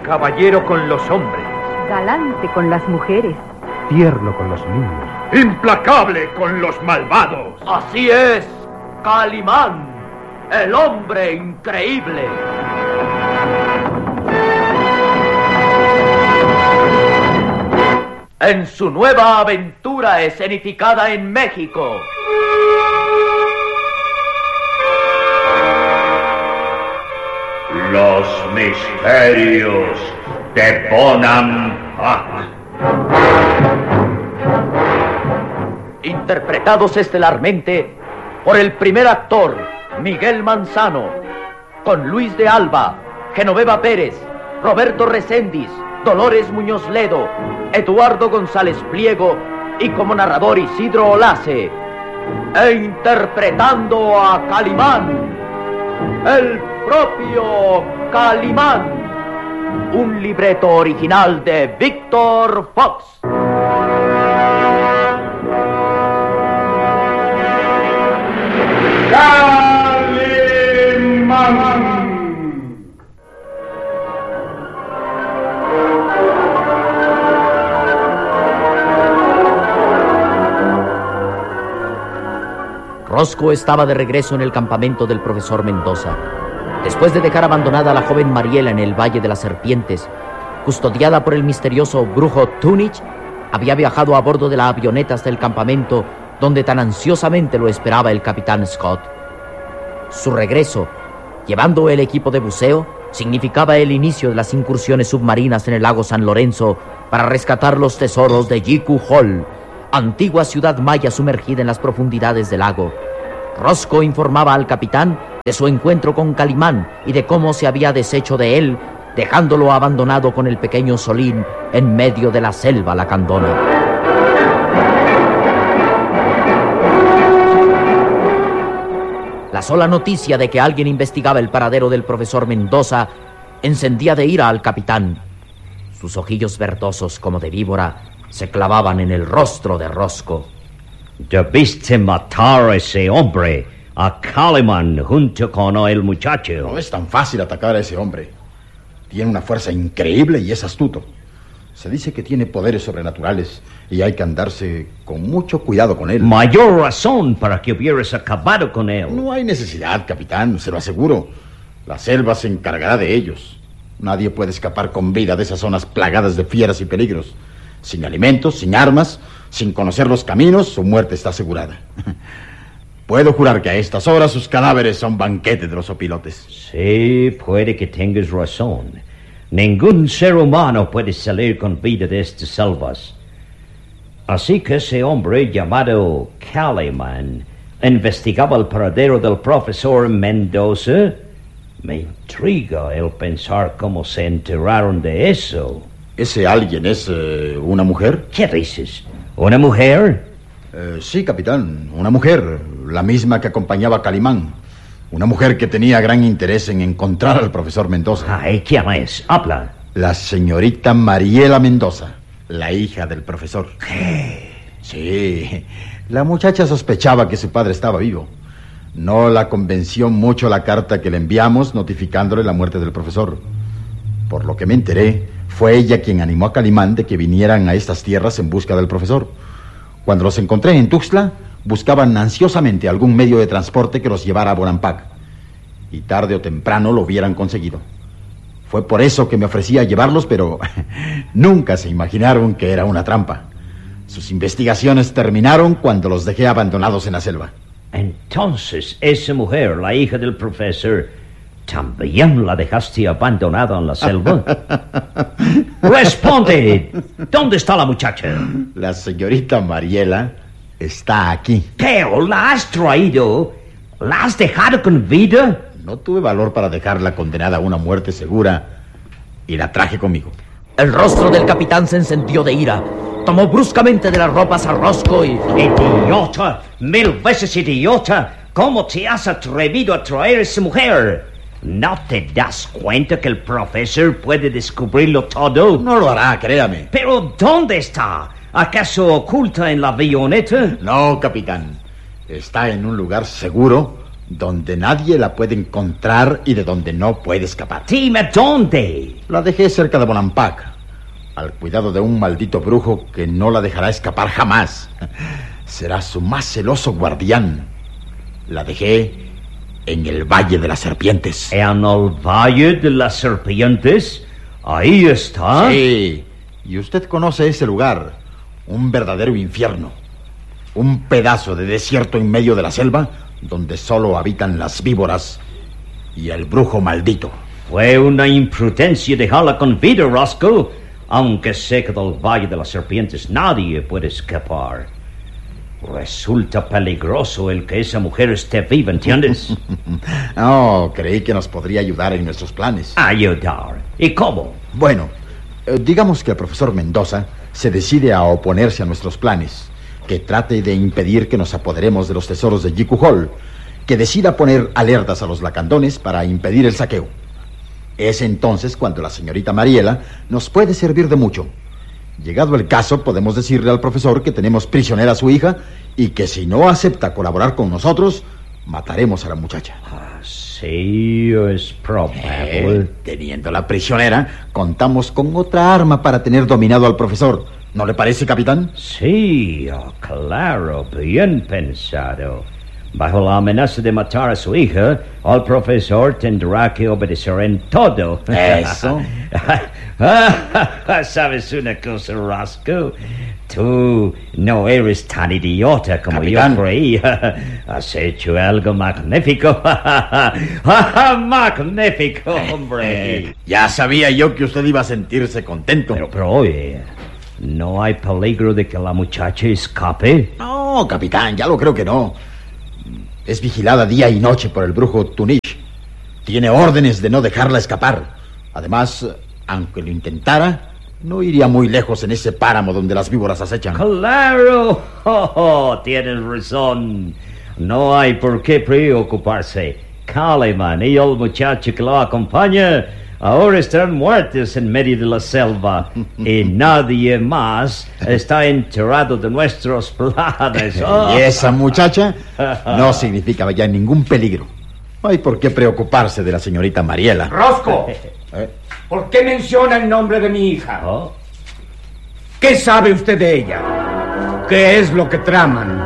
Caballero con los hombres. Galante con las mujeres. Tierno con los niños. Implacable con los malvados. Así es, Calimán, el hombre increíble. En su nueva aventura escenificada en México. Los misterios de Bonampak. Interpretados estelarmente por el primer actor, Miguel Manzano, con Luis de Alba, Genoveva Pérez, Roberto Reséndiz, Dolores Muñoz Ledo, Eduardo González Pliego y como narrador Isidro Olace. E interpretando a Calimán, el propio Calimán, un libreto original de Víctor Fox. Calimán. Rosco estaba de regreso en el campamento del profesor Mendoza. Después de dejar abandonada a la joven Mariela en el Valle de las Serpientes, custodiada por el misterioso brujo Tunich, había viajado a bordo de la avioneta hasta el campamento donde tan ansiosamente lo esperaba el capitán Scott. Su regreso, llevando el equipo de buceo, significaba el inicio de las incursiones submarinas en el lago San Lorenzo para rescatar los tesoros de Yiku Hol, antigua ciudad maya sumergida en las profundidades del lago. Rosco informaba al capitán de su encuentro con Calimán y de cómo se había deshecho de él, dejándolo abandonado con el pequeño Solín en medio de la selva lacandona. La sola noticia de que alguien investigaba el paradero del profesor Mendoza encendía de ira al capitán. Sus ojillos verdosos como de víbora se clavaban en el rostro de Rosco. Debiste matar a ese hombre, a Calimán, junto con el muchacho. No es tan fácil atacar a ese hombre. Tiene una fuerza increíble y es astuto. Se dice que tiene poderes sobrenaturales y hay que andarse con mucho cuidado con él. Mayor razón para que hubieras acabado con él. No hay necesidad, capitán, se lo aseguro. La selva se encargará de ellos. Nadie puede escapar con vida de esas zonas plagadas de fieras y peligros. Sin alimentos, sin armas, sin conocer los caminos, su muerte está asegurada. Puedo jurar que a estas horas sus cadáveres son banquete de los opilotes. Sí, puede que tengas razón. Ningún ser humano puede salir con vida de estas selvas. Así que ese hombre llamado Calimán investigaba el paradero del profesor Mendoza. Me intriga el pensar cómo se enteraron de eso. ¿Ese alguien es una mujer? ¿Qué dices? ¿Una mujer? Sí, capitán, una mujer, la misma que acompañaba a Calimán. Una mujer que tenía gran interés en encontrar al profesor Mendoza. Ay, ¿quién es? Habla. La señorita Mariela Mendoza, la hija del profesor. ¿Qué? Sí, la muchacha sospechaba que su padre estaba vivo. No la convenció mucho la carta que le enviamos notificándole la muerte del profesor. Por lo que me enteré, fue ella quien animó a Calimán de que vinieran a estas tierras en busca del profesor. Cuando los encontré en Tuxtla, buscaban ansiosamente algún medio de transporte que los llevara a Bonampak. Y tarde o temprano lo hubieran conseguido. Fue por eso que me ofrecí a llevarlos, pero nunca se imaginaron que era una trampa. Sus investigaciones terminaron cuando los dejé abandonados en la selva. Entonces, esa mujer, la hija del profesor, ¿también la dejaste abandonada en la selva? ¡Responde! ¿Dónde está la muchacha? La señorita Mariela está aquí. ¿Qué? ¿La has traído? ¿La has dejado con vida? No tuve valor para dejarla condenada a una muerte segura y la traje conmigo. El rostro del capitán se encendió de ira. Tomó bruscamente de las ropas a Rosco y... ¡Idiota! ¡Mil veces idiota! ¿Cómo te has atrevido a traer a esa mujer? ¿No te das cuenta que el profesor puede descubrirlo todo? No lo hará, créame. ¿Pero dónde está? ¿Acaso oculta en la avioneta? No, capitán. Está en un lugar seguro donde nadie la puede encontrar y de donde no puede escapar. Dime dónde. La dejé cerca de Bonampak, al cuidado de un maldito brujo que no la dejará escapar jamás. Será su más celoso guardián. La dejé en el Valle de las Serpientes. ¿En el Valle de las Serpientes? Ahí está. Sí, y usted conoce ese lugar, un verdadero infierno. Un pedazo de desierto en medio de la selva donde solo habitan las víboras y el brujo maldito. Fue una imprudencia dejarla con vida, Roscoe. Aunque sé que del Valle de las Serpientes nadie puede escapar. Resulta peligroso el que esa mujer esté viva, ¿entiendes? No, creí que nos podría ayudar en nuestros planes. ¿Ayudar? ¿Y cómo? Bueno, digamos que el profesor Mendoza se decide a oponerse a nuestros planes, que trate de impedir que nos apoderemos de los tesoros de Jiku Hall, que decida poner alertas a los lacandones para impedir el saqueo. Es entonces cuando la señorita Mariela nos puede servir de mucho. Llegado el caso, podemos decirle al profesor que tenemos prisionera a su hija y que si no acepta colaborar con nosotros, mataremos a la muchacha. Sí, es probable. Teniéndola prisionera, contamos con otra arma para tener dominado al profesor. ¿No le parece, capitán? Sí, claro, bien pensado. Bajo la amenaza de matar a su hija, el profesor tendrá que obedecer en todo. Eso. ¿Sabes una cosa, Roscoe? Tú no eres tan idiota como Capitán. yo creía. Has hecho algo magnífico. Magnífico, hombre. Ya sabía yo que usted iba a sentirse contento. Pero oye, ¿no hay peligro de que la muchacha escape? No, capitán, ya lo creo que no. Es vigilada día y noche por el brujo Tunich. Tiene órdenes de no dejarla escapar. Además, aunque lo intentara, no iría muy lejos en ese páramo donde las víboras acechan. ¡Claro! Tienes razón. No hay por qué preocuparse. Kaliman y el muchacho que lo acompaña ahora están muertos en medio de la selva y nadie más está enterado de nuestros planes. Y esa muchacha no significa ya ningún peligro. No hay por qué preocuparse de la señorita Mariela. Roscoe, ¿por qué menciona el nombre de mi hija? Oh. ¿Qué sabe usted de ella? ¿Qué es lo que traman?